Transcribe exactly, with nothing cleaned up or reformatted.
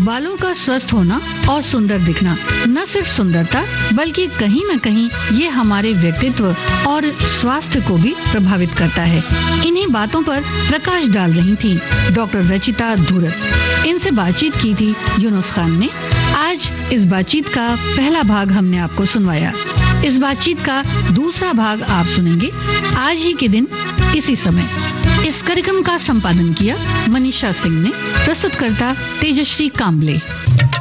बालों का स्वस्थ होना और सुंदर दिखना न सिर्फ सुंदरता बल्कि कहीं न कहीं ये हमारे व्यक्तित्व और स्वास्थ्य को भी प्रभावित करता है। इन्हीं बातों पर प्रकाश डाल रही थी डॉक्टर रचिता धूरत। इनसे बातचीत की थी यूनुस खान ने। आज इस बातचीत का पहला भाग हमने आपको सुनवाया। इस बातचीत का दूसरा भाग आप सुनेंगे आज ही के दिन इसी समय। इस कार्यक्रम का संपादन किया मनीषा सिंह ने। प्रस्तुतकर्ता तेजश्री कांबले।